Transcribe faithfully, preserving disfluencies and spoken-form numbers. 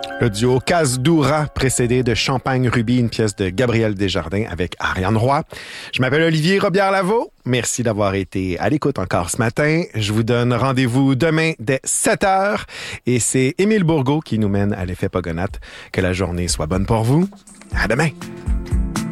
Le duo Casse-Doura, précédé de Champagne Rubis, une pièce de Gabriel Desjardins avec Ariane Roy. Je m'appelle Olivier Robillard-Lavaux. Merci d'avoir été à l'écoute encore ce matin. Je vous donne rendez-vous demain dès sept heures. Et c'est Émile Bourgault qui nous mène à l'effet Pogonatte. Que la journée soit bonne pour vous. À demain!